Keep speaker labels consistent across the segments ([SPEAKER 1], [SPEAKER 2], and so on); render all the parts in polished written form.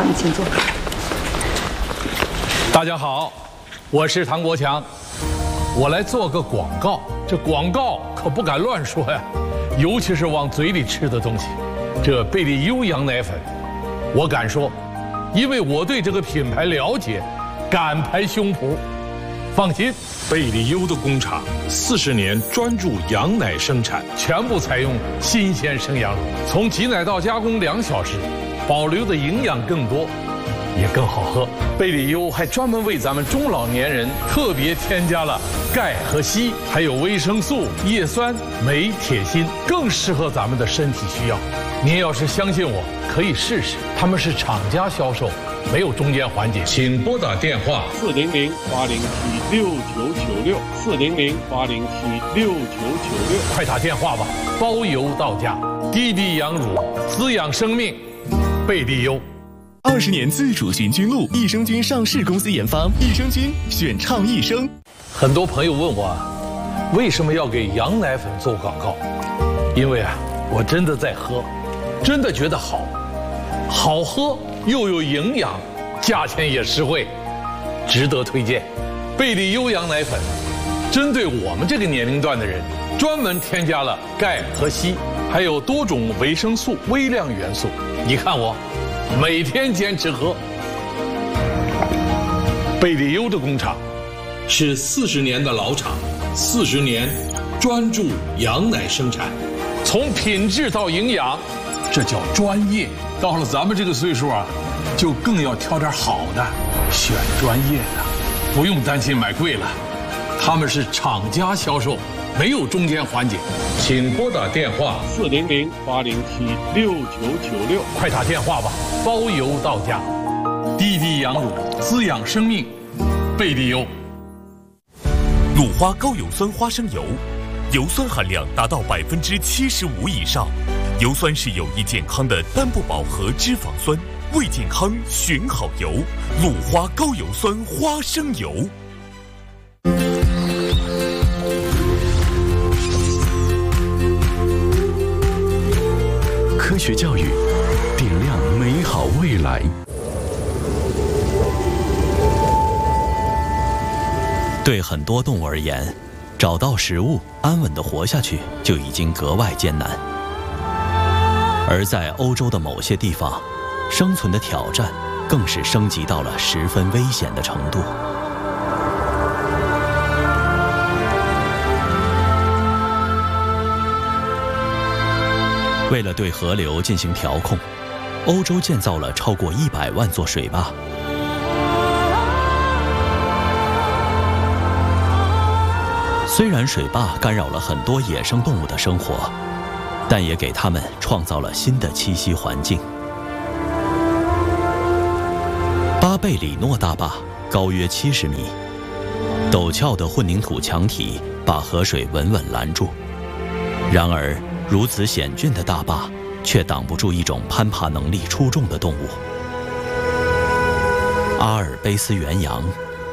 [SPEAKER 1] 好，你请坐。
[SPEAKER 2] 大家好，我是唐国强，我来做个广告。这广告可不敢乱说呀，尤其是往嘴里吃的东西。这贝利优羊奶粉，我敢说，因为我对这个品牌了解，敢拍胸脯。放心，
[SPEAKER 3] 贝利优的工厂40年专注羊奶生产，
[SPEAKER 2] 全部采用新鲜生羊乳，从挤奶到加工2小时，保留的营养更多，也更好喝。贝利优还专门为咱们中老年人特别添加了钙和硒，还有维生素、叶酸、镁、铁、锌，更适合咱们的身体需要。您要是相信我，可以试试。他们是厂家销售，没有中间环节。请拨打电话
[SPEAKER 3] 400-807-6996，400-807-6996，
[SPEAKER 2] 快打电话吧，包邮到家。滴滴羊乳，滋养生命，贝利优。
[SPEAKER 4] 20年自主行军路，益生菌上市公司研发，益生菌选倡益生。
[SPEAKER 2] 很多朋友问我，为什么要给羊奶粉做广告？因为我真的在喝，真的觉得好，好喝又有营养，价钱也实惠，值得推荐。贝利优羊奶粉，针对我们这个年龄段的人，专门添加了钙和硒，还有多种维生素、微量元素。你看我，每天坚持喝。贝利优的工厂是40年的老厂，40年专注羊奶生产，从品质到营养，这叫专业。到了咱们这个岁数就更要挑点好的，选专业的，不用担心买贵了。他们是厂家销售，没有中间环节。请拨打电话
[SPEAKER 3] 400-807-6996，
[SPEAKER 2] 快打电话吧，包邮到家。滴滴羊乳，滋养生命，贝利优。
[SPEAKER 5] 鲁花高油酸花生油，油酸含量达到75%以上，油酸是有益健康的单不饱和脂肪酸，为健康选好油。鲁花高油酸花生油。
[SPEAKER 4] 科学教育，点亮美好未来。
[SPEAKER 6] 对很多动物而言，找到食物，安稳地活下去就已经格外艰难。而在欧洲的某些地方，生存的挑战更是升级到了十分危险的程度。为了对河流进行调控，欧洲建造了超过100万座水坝。虽然水坝干扰了很多野生动物的生活，但也给它们创造了新的栖息环境。巴贝里诺大坝高约70米，陡峭的混凝土墙体把河水稳稳拦住。然而，如此险峻的大坝却挡不住一种攀爬能力出众的动物——阿尔卑斯原羊。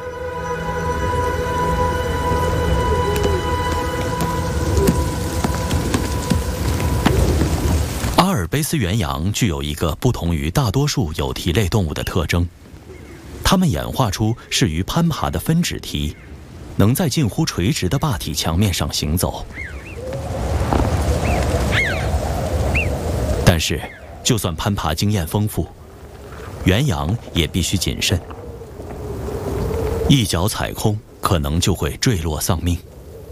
[SPEAKER 6] 阿尔卑斯原羊具有一个不同于大多数有蹄类动物的特征，它们演化出适于攀爬的分趾蹄，能在近乎垂直的坝体墙面上行走。但是，就算攀爬经验丰富，原羊也必须谨慎，一脚踩空，可能就会坠落丧命。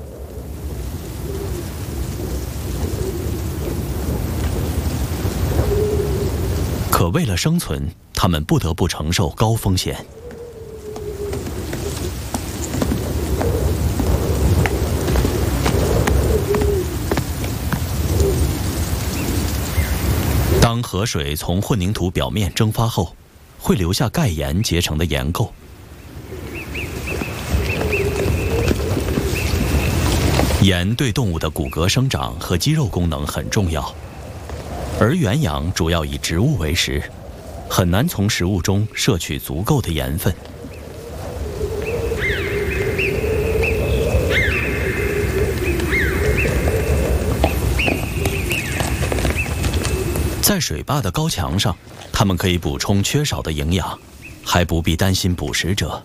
[SPEAKER 6] 可为了生存，它们不得不承受高风险。当河水从混凝土表面蒸发后，会留下钙盐结成的盐垢。盐对动物的骨骼生长和肌肉功能很重要，而原羊主要以植物为食，很难从食物中摄取足够的盐分。 在水坝的高墙上，它们可以补充缺少的营养，还不必担心捕食者。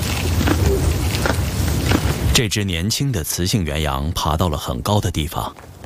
[SPEAKER 6] 这只年轻的雌性原羊爬到了很高的地方，